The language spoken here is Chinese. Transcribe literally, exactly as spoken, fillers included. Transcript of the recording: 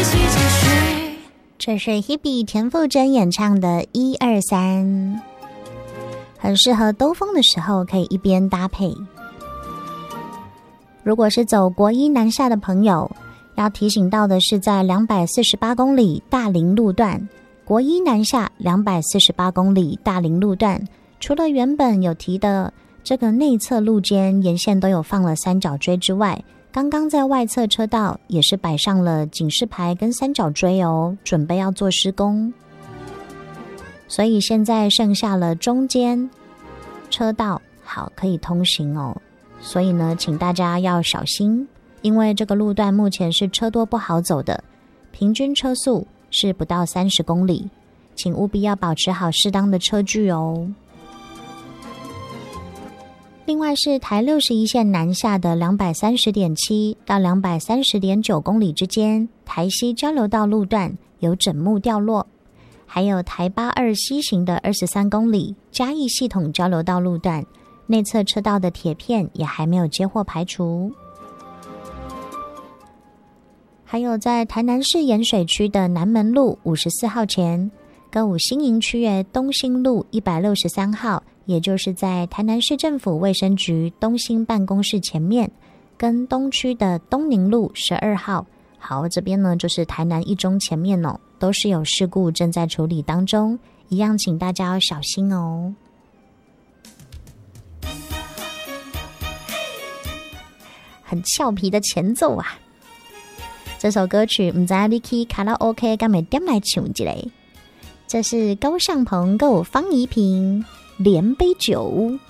这是 Hebe 田馥甄演唱的一二三，很适合兜风的时候可以一边搭配。如果是走国一南下的朋友，要提醒到的是在两百四十八公里大林路段，国一南下两百四十八公里大林路段，除了原本有提的这个内侧路肩沿线都有放了三角锥之外，刚刚在外侧车道也是摆上了警示牌跟三角锥哦，准备要做施工。所以现在剩下了中间车道好可以通行哦，所以呢请大家要小心，因为这个路段目前是车多不好走的，平均车速是不到三十公里，请务必要保持好适当的车距哦。另外是台六十一线南下的两百三十点七到两百三十点九公里之间，台西交流道路段有枕木掉落，还有台八二西行的二十三公里嘉义系统交流道路段，内侧车道的铁片也还没有接获排除。还有在台南市盐水区的南门路五十四号前，歌舞新营区的东兴路一百六十三号，也就是在台南市政府卫生局东兴办公室前面，跟东区的东宁路十二号，好，这边呢就是台南一中前面哦，都是有事故正在处理当中，一样请大家要小心哦。很俏皮的前奏啊！这首歌曲不知道你去卡拉 OK 敢会点来唱一下。这是高尚鹏跟方怡萍连杯酒。